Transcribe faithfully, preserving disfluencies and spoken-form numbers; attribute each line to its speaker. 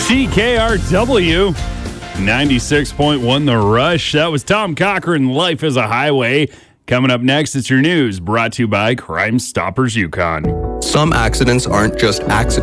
Speaker 1: C K R W ninety-six point one The Rush. That was Tom Cochran, Life is a Highway. Coming up next, it's your news brought to you by Crime Stoppers Yukon.
Speaker 2: Some accidents aren't just accidents.